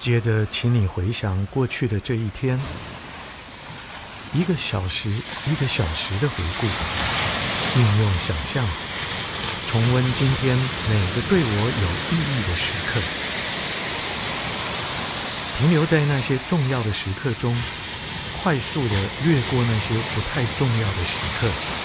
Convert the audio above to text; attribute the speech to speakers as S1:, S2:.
S1: 接着，请你回想过去的这一天，一个小时一个小时的回顾，运用想象，重温今天每个对我有意义的时刻，停留在那些重要的时刻中，快速地越过那些不太重要的时刻。